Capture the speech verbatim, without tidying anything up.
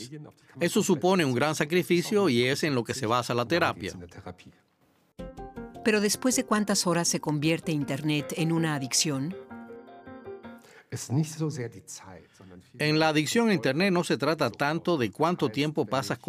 redes. Eso supone un gran sacrificio y es en lo que se basa la terapia. Pero ¿después de cuántas horas se convierte Internet en una adicción? En la adicción a Internet no se trata tanto de cuánto tiempo pasas